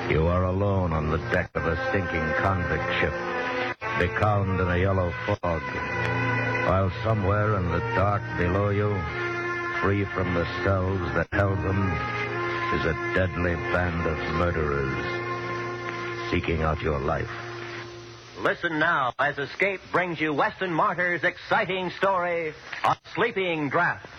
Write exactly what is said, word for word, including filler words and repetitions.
You are alone on the deck of a stinking convict ship, becalmed in a yellow fog, while somewhere in the dark below you, free from the cells that held them, is a deadly band of murderers seeking out your life. Listen now as Escape brings you Weston Martyr's exciting story, A Sleeping Draft.